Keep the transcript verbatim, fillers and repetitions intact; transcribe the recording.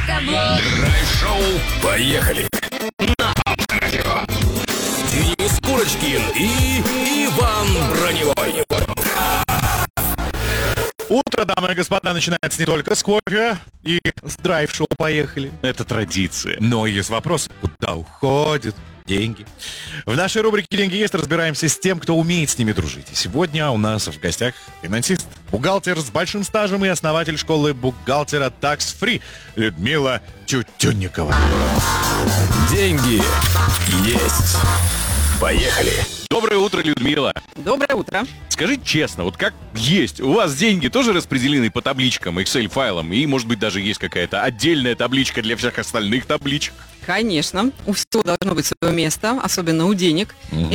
Драйв-шоу. Поехали. На Авторадио. Денис Курочкин и Иван Броневой. Утро, дамы и господа, начинается не только с кофе и с драйв-шоу «Поехали». Это традиция. Но есть вопрос, куда уходят деньги? В нашей рубрике «Деньги есть» разбираемся с тем, кто умеет с ними дружить. И сегодня у нас в гостях финансист, бухгалтер с большим стажем и основатель школы бухгалтера Tax Free Людмила Тютюнникова. Деньги есть. Поехали. Доброе утро, Людмила. Доброе утро. Скажи честно, вот как есть, у вас деньги тоже распределены по табличкам, Excel-файлам, и, может быть, даже есть какая-то отдельная табличка для всех остальных табличек? Конечно, у всего должно быть свое место, особенно у денег. Угу.